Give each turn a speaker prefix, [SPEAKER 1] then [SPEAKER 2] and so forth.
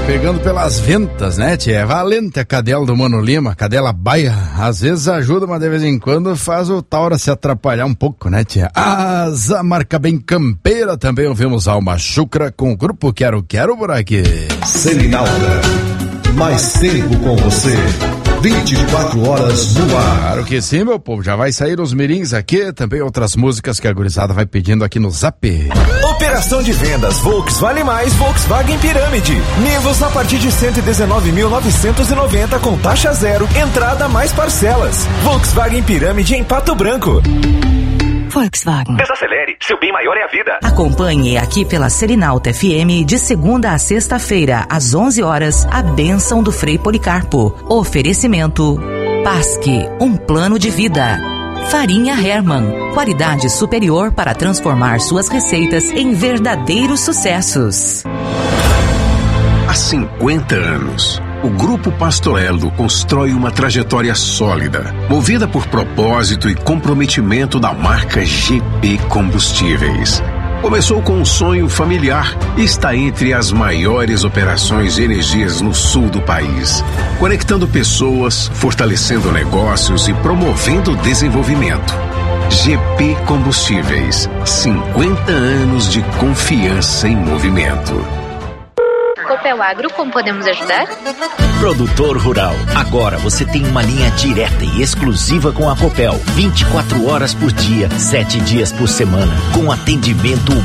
[SPEAKER 1] Pegando pelas ventas, né, tia? É valente a cadela do Mano Lima, cadela baia. Às vezes ajuda, mas de vez em quando faz o Taura se atrapalhar um pouco, né, tia? Asa, marca bem campeira. Também ouvimos Alma Chucra com o grupo Quero por aqui.
[SPEAKER 2] Seminalta, mais tempo com você. 24 horas no ar.
[SPEAKER 1] Claro que sim, meu povo. Já vai sair os mirins aqui. Também outras músicas que a gurizada vai pedindo aqui no Zap.
[SPEAKER 3] Operação de vendas Volkswagen Mais Volkswagen Pirâmide. Nivus a partir de 119.990 com taxa zero, entrada mais parcelas. Volkswagen Pirâmide em Pato Branco.
[SPEAKER 4] Volkswagen.
[SPEAKER 3] Desacelere, seu bem maior é a vida.
[SPEAKER 4] Acompanhe aqui pela Selinalta FM de segunda a sexta-feira, às 11 horas, a bênção do Frei Policarpo. Oferecimento Pasque, um plano de vida. Farinha Hermann, qualidade superior para transformar suas receitas em verdadeiros sucessos.
[SPEAKER 5] Há 50 anos, o Grupo Pastorello constrói uma trajetória sólida, movida por propósito e comprometimento da marca GP Combustíveis. Começou com um sonho familiar e está entre as maiores operações de energias no sul do país, conectando pessoas, fortalecendo negócios e promovendo o desenvolvimento. GP Combustíveis, 50 anos de confiança em movimento.
[SPEAKER 6] Copel Agro, como podemos ajudar?
[SPEAKER 7] Produtor rural, agora você tem uma linha direta e exclusiva com a Copel, 24 horas por dia, 7 dias por semana, com atendimento